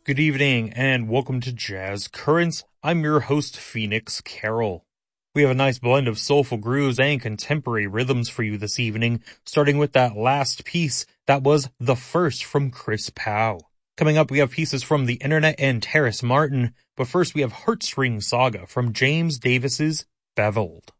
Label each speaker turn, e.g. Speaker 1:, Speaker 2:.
Speaker 1: Good evening and welcome to Jazz Currents. I'm your host, Phoenix Carroll. We have a nice blend of soulful grooves and contemporary rhythms for you this evening, starting with that last piece that was The First from Chris Powell. Coming up, we have pieces from The Internet and Terrace Martin, but first we have Heartstring Saga from James Davis's Beveled.